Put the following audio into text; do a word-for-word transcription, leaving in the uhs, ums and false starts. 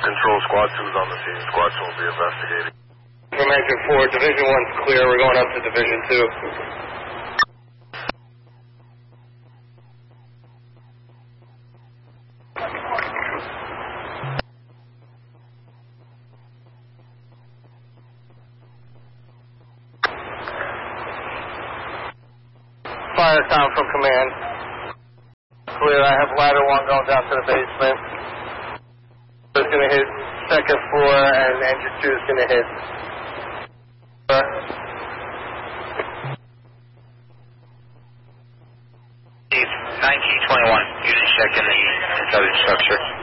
Control, Squad two is on the scene. Squad two will be investigating. From Engine four, Division one's clear. We're going up to Division two. Fire down from command. Clear. I have ladder one going down to the basement. It's going to hit second floor, and engine two is going to hit. nineteen twenty-one, unit check in the inside of the structure.